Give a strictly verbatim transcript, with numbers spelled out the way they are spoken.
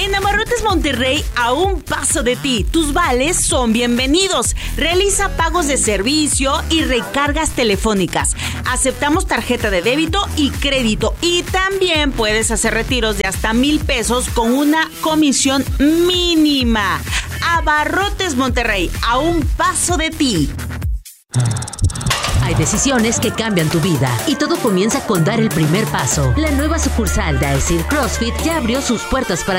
En Abarrotes Monterrey, a un paso de ti, tus vales son bienvenidos. Realiza pagos de servicio y recargas telefónicas. Aceptamos tarjeta de débito y crédito. Y también puedes hacer retiros de hasta mil pesos con una comisión mínima. Abarrotes Monterrey, a un paso de ti. Hay decisiones que cambian tu vida y todo comienza con dar el primer paso. La nueva sucursal de Aesir CrossFit ya abrió sus puertas para